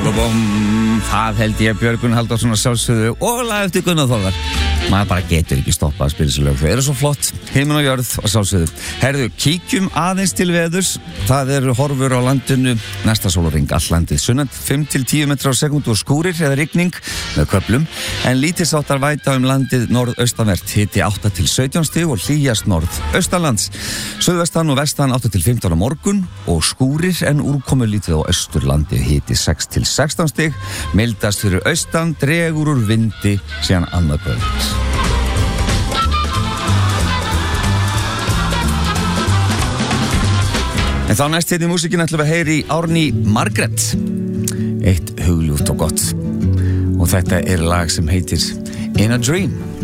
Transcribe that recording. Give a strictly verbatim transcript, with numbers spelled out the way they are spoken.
Bum, það held ég Björgun Halldórsson að sjálfsögðu og lag eftir Gunnar Þórðar. Maður bara getur ekki stoppað að spila þessu lög. Þau eru svo flott, himinn og jörð og sjálfsögðu. Herðu, kíkjum aðeins til veðurs. Það eru horfur á landinu næsta sólarhring, all landið sunnan fimm til tíu metrar á sekúndu og skúrir eða rigning með köflum. En lítilsháttar væta um landið norðaustanvert, hiti átta til sautján stig og hlýjast norðaustanlands. Suðvestan og vestan átta til fimmtán á morgun og skúrir en úrkomu lítið á austurlandi, hiti sex til sextán stig. Mildast fyrir austan, dregur úr vindi síðan annað kvöld. En þá næst hérna í músíkinu ætlum við að heyra í Árný Margrét. Eitt hugljúft og gott. Og þetta er lag sem heitir In a Dream.